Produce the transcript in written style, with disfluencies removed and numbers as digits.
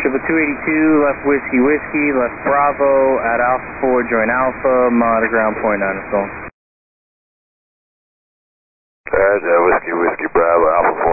Triple 282, left Whiskey Whiskey, left Bravo at Alpha 4, join Alpha, monitor ground point 9 is going. Whiskey Whiskey Bravo, Alpha